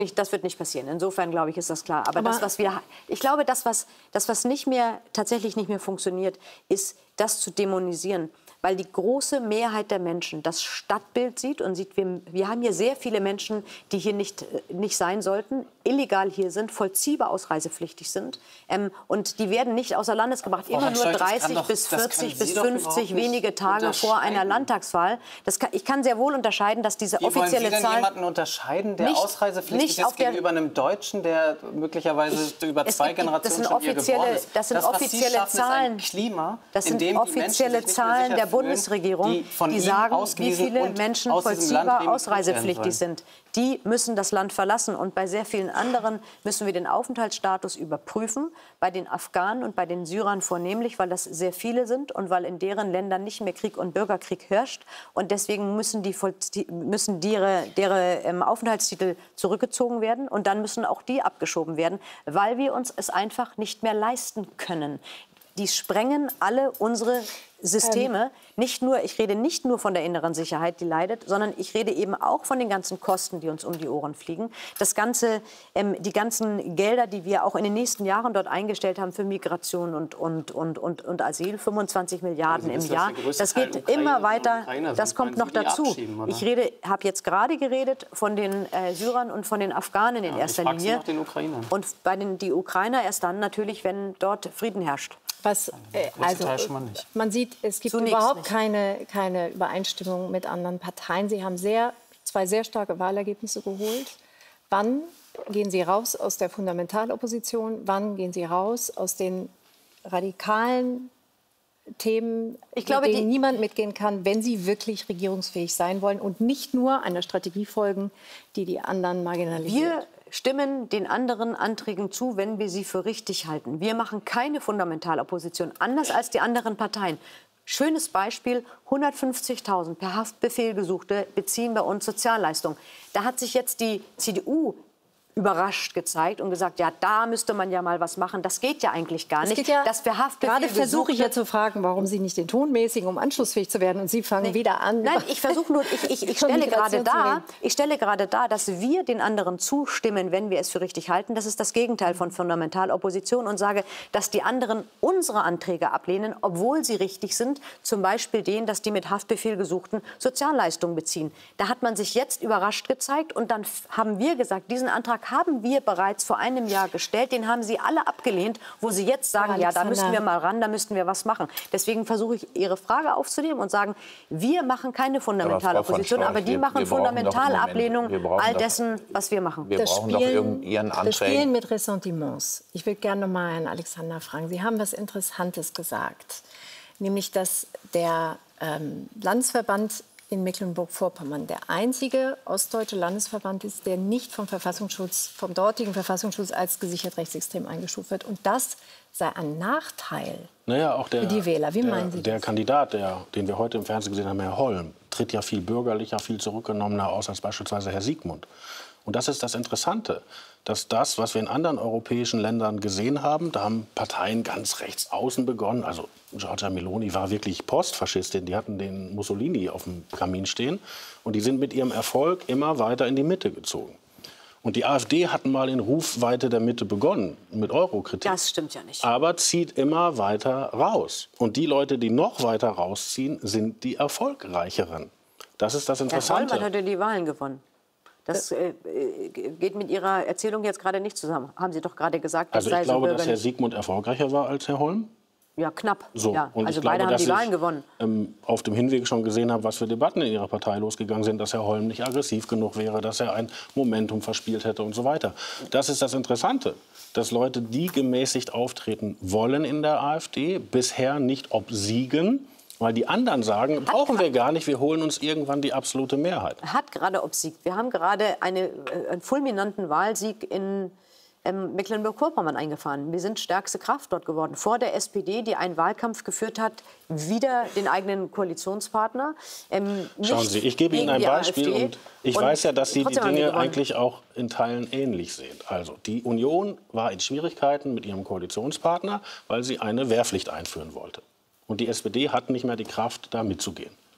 Das wird nicht passieren. Insofern, glaube ich, ist das klar. Aber ich glaube, das, was tatsächlich nicht mehr funktioniert, ist, das zu dämonisieren. Weil die große Mehrheit der Menschen das Stadtbild sieht und sieht, wir haben hier sehr viele Menschen, die hier nicht sein sollten, illegal hier sind, vollziehbar ausreisepflichtig sind. Und die werden nicht außer Landes gebracht. Immer nur 30 bis 40 bis 50 wenige Tage vor einer Landtagswahl. Ich kann sehr wohl unterscheiden, dass diese offizielle Zahl... Wie wollen Sie denn jemanden unterscheiden, der ausreisepflichtig ist gegenüber einem Deutschen, der möglicherweise über 2 Generationen schon hier geboren ist? Das sind offizielle Zahlen. Das sind offizielle Zahlen der Bundesregierung, die sagen, wie viele Menschen vollziehbar ausreisepflichtig sind. Die müssen das Land verlassen. Und bei sehr vielen anderen müssen wir den Aufenthaltsstatus überprüfen. Bei den Afghanen und bei den Syrern vornehmlich, weil das sehr viele sind und weil in deren Ländern nicht mehr Krieg und Bürgerkrieg herrscht. Und deswegen müssen deren Aufenthaltstitel zurückgezogen werden. Und dann müssen auch die abgeschoben werden, weil wir uns es einfach nicht mehr leisten können. Die sprengen alle unsere Systeme. Ich rede nicht nur von der inneren Sicherheit, die leidet, sondern ich rede eben auch von den ganzen Kosten, die uns um die Ohren fliegen. Die ganzen Gelder, die wir auch in den nächsten Jahren dort eingestellt haben für Migration und Asyl, 25 Milliarden im Jahr. Das geht immer weiter. Das kommt noch dazu. Ich habe jetzt gerade geredet von den Syrern und von den Afghanen in erster Linie. Nach den Ukrainern. Und die Ukrainer erst dann natürlich, wenn dort Frieden herrscht. Man sieht, es gibt überhaupt keine Übereinstimmung mit anderen Parteien. Sie haben zwei sehr starke Wahlergebnisse geholt. Wann gehen Sie raus aus der Fundamentalopposition? Wann gehen Sie raus aus den radikalen Themen, mit denen niemand mitgehen kann, wenn Sie wirklich regierungsfähig sein wollen und nicht nur einer Strategie folgen, die die anderen marginalisiert? Wir stimmen den anderen Anträgen zu, wenn wir sie für richtig halten. Wir machen keine Fundamentalopposition, anders als die anderen Parteien. Schönes Beispiel, 150.000 per Haftbefehl Gesuchte beziehen bei uns Sozialleistungen. Da hat sich jetzt die CDU überrascht gezeigt und gesagt, ja, da müsste man ja mal was machen. Das geht ja eigentlich gar nicht. Gerade versuche ich ja zu fragen, warum Sie nicht den Ton mäßigen, um anschlussfähig zu werden. Und Sie fangen wieder an. Nein, ich versuche nur, ich stelle gerade dar, dass wir den anderen zustimmen, wenn wir es für richtig halten. Das ist das Gegenteil von Fundamentalopposition und sage, dass die anderen unsere Anträge ablehnen, obwohl sie richtig sind. Zum Beispiel den, dass die mit Haftbefehl Gesuchten Sozialleistungen beziehen. Da hat man sich jetzt überrascht gezeigt und dann haben wir gesagt, diesen Antrag haben wir bereits vor einem Jahr gestellt. Den haben Sie alle abgelehnt, wo Sie jetzt sagen, ja, da müssten wir mal ran, da müssten wir was machen. Deswegen versuche ich, Ihre Frage aufzunehmen und sagen, wir machen keine Fundamentalopposition, aber die machen Fundamentalablehnung all dessen, was wir machen. Das Spielen mit Ressentiments. Ich würde gerne noch mal Herrn Alexander fragen. Sie haben was Interessantes gesagt, nämlich, dass der Landesverband in Mecklenburg-Vorpommern der einzige ostdeutsche Landesverband ist, der nicht vom dortigen Verfassungsschutz als gesichert rechtsextrem eingestuft wird. Und das sei ein Nachteil für die Wähler. Wie meinen Sie das? Der Kandidat, den wir heute im Fernsehen gesehen haben, Herr Holm, tritt ja viel bürgerlicher, viel zurückgenommener aus als beispielsweise Herr Siegmund. Und das ist das Interessante, dass das, was wir in anderen europäischen Ländern gesehen haben, da haben Parteien ganz rechts außen begonnen. Also Giorgia Meloni war wirklich Postfaschistin, die hatten den Mussolini auf dem Kamin stehen. Und die sind mit ihrem Erfolg immer weiter in die Mitte gezogen. Und die AfD hat mal in Rufweite der Mitte begonnen, mit Eurokritik. Das stimmt ja nicht. Aber zieht immer weiter raus. Und die Leute, die noch weiter rausziehen, sind die Erfolgreicheren. Das ist das Interessante. Herr Vollmann hat ja die Wahlen gewonnen. Das geht mit Ihrer Erzählung jetzt gerade nicht zusammen. Haben Sie doch gerade gesagt, das sei so. Also ich glaube, dass Herr Siegmund erfolgreicher war als Herr Holm. Ja, knapp. So. Ja. Und also ich glaube, beide haben die Wahlen gewonnen. Auf dem Hinweg schon gesehen habe, was für Debatten in Ihrer Partei losgegangen sind, dass Herr Holm nicht aggressiv genug wäre, dass er ein Momentum verspielt hätte und so weiter. Das ist das Interessante, dass Leute, die gemäßigt auftreten wollen in der AfD, bisher nicht obsiegen. Weil die anderen sagen, brauchen wir gar nicht, wir holen uns irgendwann die absolute Mehrheit. Hat gerade obsiegt. Wir haben gerade einen fulminanten Wahlsieg in Mecklenburg-Vorpommern eingefahren. Wir sind stärkste Kraft dort geworden. Vor der SPD, die einen Wahlkampf geführt hat, wider den eigenen Koalitionspartner. Schauen Sie, ich gebe Ihnen ein Beispiel. Und ich weiß ja, dass Sie die Dinge eigentlich auch in Teilen ähnlich sehen. Also die Union war in Schwierigkeiten mit ihrem Koalitionspartner, weil sie eine Wehrpflicht einführen wollte. Und die SPD hat nicht mehr die Kraft, da mitzugehen.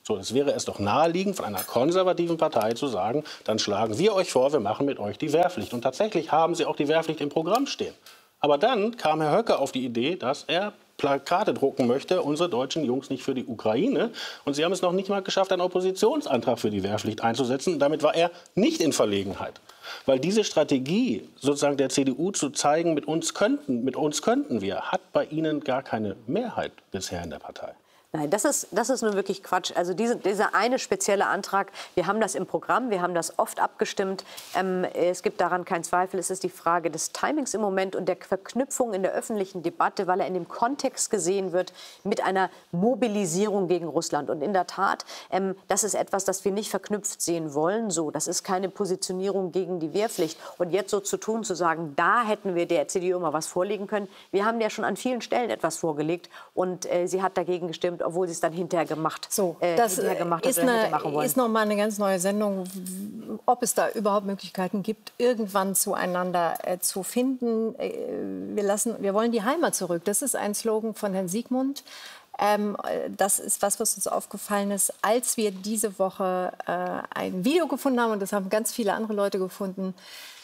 So, es wäre es doch naheliegend, von einer konservativen Partei zu sagen, dann schlagen wir euch vor, wir machen mit euch die Wehrpflicht. Und tatsächlich haben sie auch die Wehrpflicht im Programm stehen. Aber dann kam Herr Höcke auf die Idee, dass er Plakate drucken möchte, unsere deutschen Jungs nicht für die Ukraine. Und sie haben es noch nicht mal geschafft, einen Oppositionsantrag für die Wehrpflicht einzusetzen. Damit war er nicht in Verlegenheit. Weil diese Strategie sozusagen der CDU zu zeigen, mit uns könnten wir, hat bei ihnen gar keine Mehrheit bisher in der Partei. Nein, das ist nun wirklich Quatsch. Also dieser eine spezielle Antrag, wir haben das im Programm, wir haben das oft abgestimmt. Es gibt daran keinen Zweifel. Es ist die Frage des Timings im Moment und der Verknüpfung in der öffentlichen Debatte, weil er in dem Kontext gesehen wird mit einer Mobilisierung gegen Russland. Und in der Tat, das ist etwas, das wir nicht verknüpft sehen wollen. So, das ist keine Positionierung gegen die Wehrpflicht. Und jetzt so zu tun, zu sagen, da hätten wir der CDU mal was vorlegen können. Wir haben ja schon an vielen Stellen etwas vorgelegt und sie hat dagegen gestimmt, obwohl sie es dann hinterher gemacht das ist noch mal eine ganz neue Sendung, ob es da überhaupt Möglichkeiten gibt, irgendwann zueinander zu finden. Wir wollen die Heimat zurück. Das ist ein Slogan von Herrn Siegmund. Das ist was uns aufgefallen ist, als wir diese Woche ein Video gefunden haben, und das haben ganz viele andere Leute gefunden,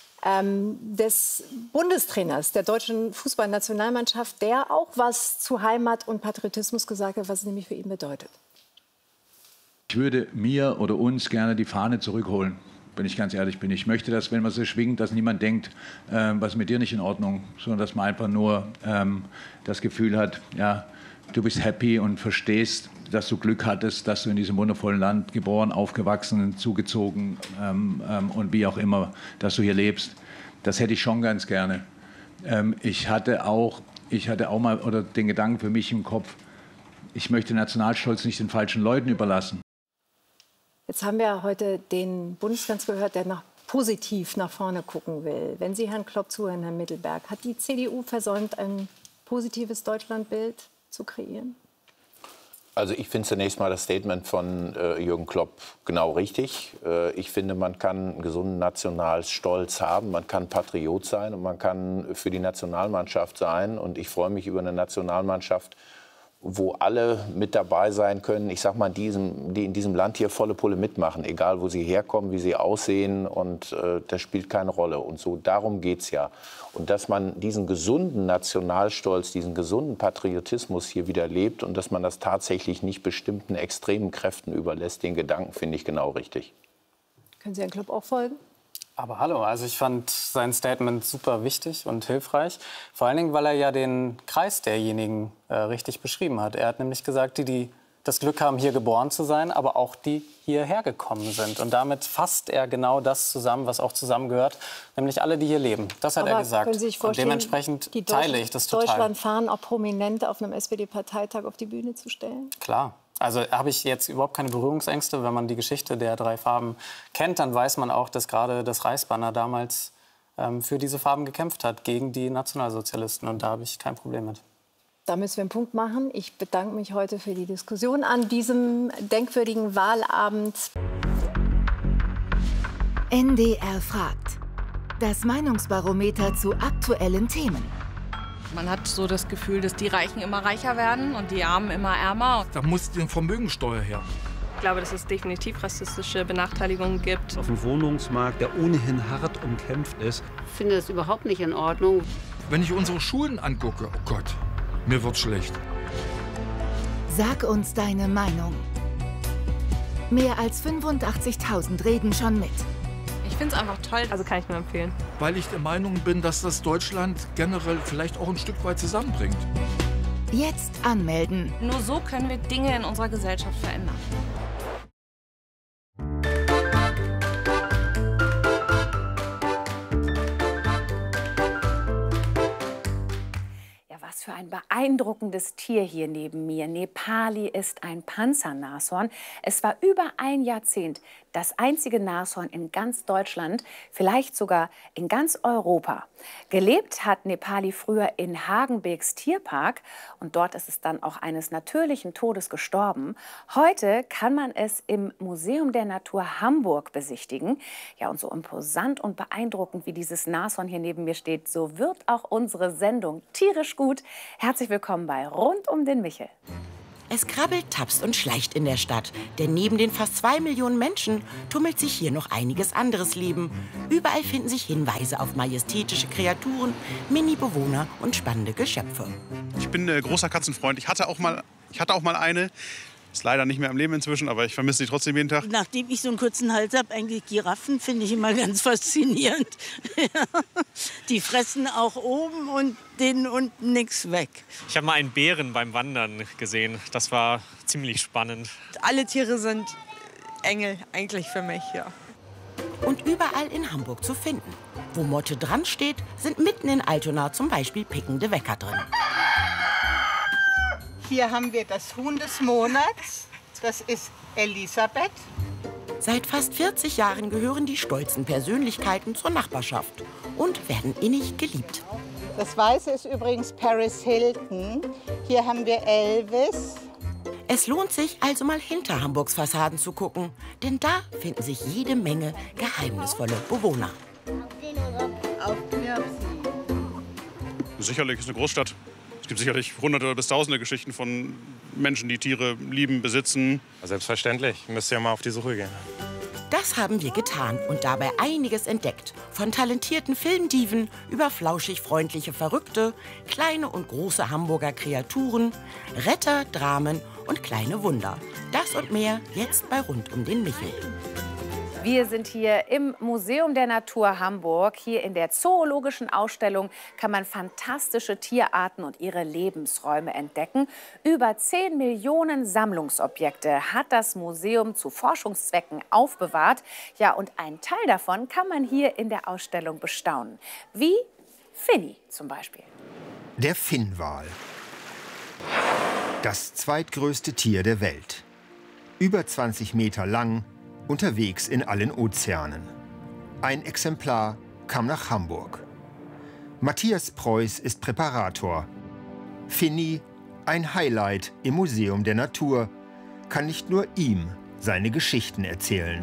des Bundestrainers der deutschen Fußballnationalmannschaft, der auch was zu Heimat und Patriotismus gesagt hat, was es nämlich für ihn bedeutet. Ich würde mir oder uns gerne die Fahne zurückholen, wenn ich ganz ehrlich bin. Ich möchte, dass, wenn man sie schwingt, dass niemand denkt, was ist mit dir nicht in Ordnung, sondern dass man einfach nur das Gefühl hat, ja, du bist happy und verstehst, dass du Glück hattest, dass du in diesem wundervollen Land geboren, aufgewachsen, zugezogen und wie auch immer, dass du hier lebst. Das hätte ich schon ganz gerne. Ich hatte auch mal den Gedanken für mich im Kopf, ich möchte Nationalstolz nicht den falschen Leuten überlassen. Jetzt haben wir heute den Bundeskanzler gehört, der positiv nach vorne gucken will. Wenn Sie Herrn Klopp zuhören, Herr Mittelberg, hat die CDU versäumt, ein positives Deutschlandbild zu kreieren? Also ich finde zunächst mal das Statement von Jürgen Klopp genau richtig. Ich finde, man kann einen gesunden Nationalstolz haben, man kann Patriot sein und man kann für die Nationalmannschaft sein. Und ich freue mich über eine Nationalmannschaft, wo alle mit dabei sein können, ich sag mal, die in diesem Land hier volle Pulle mitmachen, egal wo sie herkommen, wie sie aussehen, und das spielt keine Rolle. Und so darum geht's ja. Und dass man diesen gesunden Nationalstolz, diesen gesunden Patriotismus hier wieder lebt und dass man das tatsächlich nicht bestimmten extremen Kräften überlässt, den Gedanken finde ich genau richtig. Können Sie Herrn Klopp auch folgen? Aber hallo, also ich fand sein Statement super wichtig und hilfreich. Vor allen Dingen, weil er ja den Kreis derjenigen richtig beschrieben hat. Er hat nämlich gesagt, die das Glück haben, hier geboren zu sein, aber auch die hierher gekommen sind. Und damit fasst er genau das zusammen, was auch zusammengehört, nämlich alle, die hier leben. Das hat er gesagt. Können Sie sich vorstellen, und dementsprechend teile ich das total. Deutschlandfahnen auch prominent auf einem SPD-Parteitag auf die Bühne zu stellen? Klar. Also habe ich jetzt überhaupt keine Berührungsängste. Wenn man die Geschichte der drei Farben kennt, dann weiß man auch, dass gerade das Reichsbanner damals für diese Farben gekämpft hat, gegen die Nationalsozialisten. Und da habe ich kein Problem mit. Da müssen wir einen Punkt machen. Ich bedanke mich heute für die Diskussion an diesem denkwürdigen Wahlabend. NDR fragt. Das Meinungsbarometer zu aktuellen Themen. Man hat so das Gefühl, dass die Reichen immer reicher werden und die Armen immer ärmer. Da muss die Vermögensteuer her. Ich glaube, dass es definitiv rassistische Benachteiligungen gibt. Auf dem Wohnungsmarkt, der ohnehin hart umkämpft ist. Ich finde das überhaupt nicht in Ordnung. Wenn ich unsere Schulen angucke, oh Gott, mir wird schlecht. Sag uns deine Meinung. Mehr als 85.000 reden schon mit. Ich finde es einfach toll, also kann ich nur empfehlen. Weil ich der Meinung bin, dass das Deutschland generell vielleicht auch ein Stück weit zusammenbringt. Jetzt anmelden. Nur so können wir Dinge in unserer Gesellschaft verändern. Was für ein beeindruckendes Tier hier neben mir. Nepali ist ein Panzernashorn. Es war über ein Jahrzehnt das einzige Nashorn in ganz Deutschland, vielleicht sogar in ganz Europa. Gelebt hat Nepali früher in Hagenbeeks Tierpark und dort ist es dann auch eines natürlichen Todes gestorben. Heute kann man es im Museum der Natur Hamburg besichtigen. Ja, und so imposant und beeindruckend wie dieses Nashorn hier neben mir steht, so wird auch unsere Sendung tierisch gut. Herzlich willkommen bei Rund um den Michel. Es krabbelt, tapst und schleicht in der Stadt. Denn neben den fast 2 Millionen Menschen tummelt sich hier noch einiges anderes Leben. Überall finden sich Hinweise auf majestätische Kreaturen, Mini-Bewohner und spannende Geschöpfe. Ich bin großer Katzenfreund. Ich hatte auch mal eine. Ist leider nicht mehr am Leben inzwischen, aber ich vermisse sie trotzdem jeden Tag. Nachdem ich so einen kurzen Hals habe, eigentlich Giraffen finde ich immer ganz faszinierend. Die fressen auch oben und denen unten nichts weg. Ich habe mal einen Bären beim Wandern gesehen. Das war ziemlich spannend. Alle Tiere sind Engel eigentlich für mich, ja. Und überall in Hamburg zu finden. Wo Motte dran steht, sind mitten in Altona zum Beispiel pickende Wecker drin. Hier haben wir das Huhn des Monats. Das ist Elisabeth. Seit fast 40 Jahren gehören die stolzen Persönlichkeiten zur Nachbarschaft und werden innig geliebt. Das Weiße ist übrigens Paris Hilton. Hier haben wir Elvis. Es lohnt sich also mal hinter Hamburgs Fassaden zu gucken, denn da finden sich jede Menge geheimnisvolle Bewohner. Sicherlich ist eine Großstadt. Es gibt sicherlich hunderte bis tausende Geschichten von Menschen, die Tiere lieben, besitzen. Selbstverständlich. Müsst ihr mal auf die Suche gehen. Das haben wir getan und dabei einiges entdeckt. Von talentierten Filmdiven über flauschig freundliche Verrückte, kleine und große Hamburger Kreaturen, Retter, Dramen und kleine Wunder. Das und mehr jetzt bei Rund um den Michel. Wir sind hier im Museum der Natur Hamburg. Hier in der zoologischen Ausstellung kann man fantastische Tierarten und ihre Lebensräume entdecken. Über 10 Millionen Sammlungsobjekte hat das Museum zu Forschungszwecken aufbewahrt. Ja, und einen Teil davon kann man hier in der Ausstellung bestaunen. Wie Finny zum Beispiel. Der Finnwal. Das zweitgrößte Tier der Welt. Über 20 Meter lang, unterwegs in allen Ozeanen. Ein Exemplar kam nach Hamburg. Matthias Preuß ist Präparator. Finny, ein Highlight im Museum der Natur, kann nicht nur ihm seine Geschichten erzählen.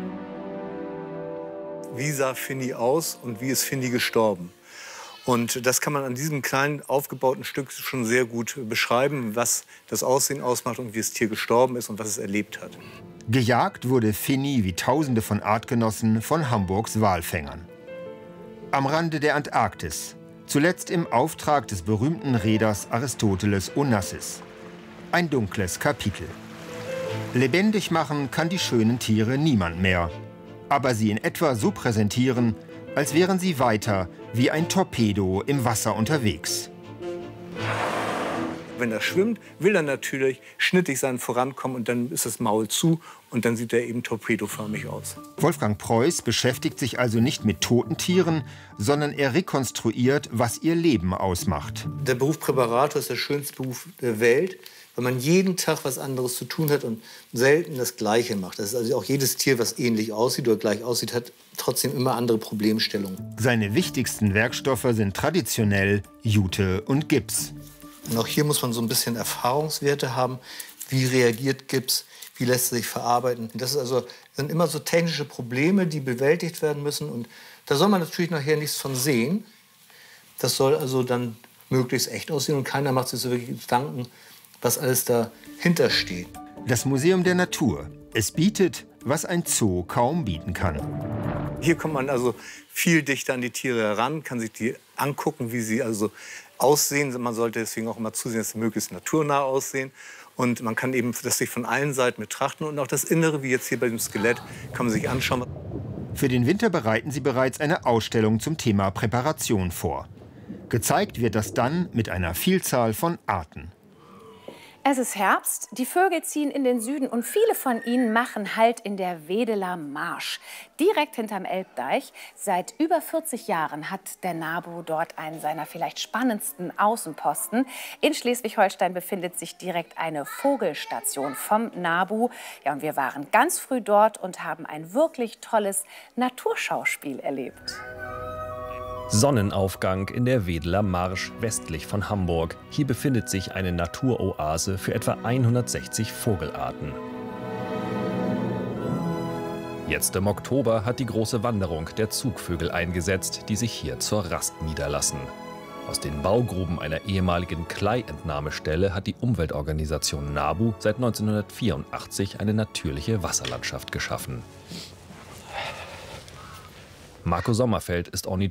Wie sah Finny aus und wie ist Finny gestorben? Und das kann man an diesem kleinen aufgebauten Stück schon sehr gut beschreiben, was das Aussehen ausmacht und wie das Tier gestorben ist und was es erlebt hat. Gejagt wurde Finny wie Tausende von Artgenossen von Hamburgs Walfängern. Am Rande der Antarktis, zuletzt im Auftrag des berühmten Reeders Aristoteles Onassis. Ein dunkles Kapitel. Lebendig machen kann die schönen Tiere niemand mehr, aber sie in etwa so präsentieren, als wären sie weiter wie ein Torpedo im Wasser unterwegs. Wenn er schwimmt, will er natürlich schnittig sein Vorankommen und dann ist das Maul zu und dann sieht er eben torpedoförmig aus. Wolfgang Preuß beschäftigt sich also nicht mit toten Tieren, sondern er rekonstruiert, was ihr Leben ausmacht. Der Beruf Präparator ist der schönste Beruf der Welt, weil man jeden Tag was anderes zu tun hat und selten das Gleiche macht. Das ist also auch jedes Tier, was ähnlich aussieht oder gleich aussieht, hat trotzdem immer andere Problemstellungen. Seine wichtigsten Werkstoffe sind traditionell Jute und Gips. Und auch hier muss man so ein bisschen Erfahrungswerte haben. Wie reagiert Gips? Wie lässt er sich verarbeiten? Das sind immer so technische Probleme, die bewältigt werden müssen. Und da soll man natürlich nachher nichts von sehen. Das soll also dann möglichst echt aussehen. Und keiner macht sich so wirklich Gedanken, was alles dahinter steht. Das Museum der Natur. Es bietet, was ein Zoo kaum bieten kann. Hier kommt man also viel dichter an die Tiere heran, kann sich die angucken, wie sie also aussehen. Man sollte deswegen auch immer zusehen, dass sie möglichst naturnah aussehen. Und man kann eben das sich von allen Seiten betrachten. Und auch das Innere, wie jetzt hier bei dem Skelett, kann man sich anschauen. Für den Winter bereiten sie bereits eine Ausstellung zum Thema Präparation vor. Gezeigt wird das dann mit einer Vielzahl von Arten. Es ist Herbst, die Vögel ziehen in den Süden und viele von ihnen machen Halt in der Wedeler Marsch. Direkt hinterm Elbdeich. Seit über 40 Jahren hat der NABU dort einen seiner vielleicht spannendsten Außenposten. In Schleswig-Holstein befindet sich direkt eine Vogelstation vom NABU. Ja, und wir waren ganz früh dort und haben ein wirklich tolles Naturschauspiel erlebt. Sonnenaufgang in der Wedeler Marsch westlich von Hamburg. Hier befindet sich eine Naturoase für etwa 160 Vogelarten. Jetzt im Oktober hat die große Wanderung der Zugvögel eingesetzt, die sich hier zur Rast niederlassen. Aus den Baugruben einer ehemaligen Klei-Entnahmestelle hat die Umweltorganisation NABU seit 1984 eine natürliche Wasserlandschaft geschaffen. Marco Sommerfeld ist Ornithologe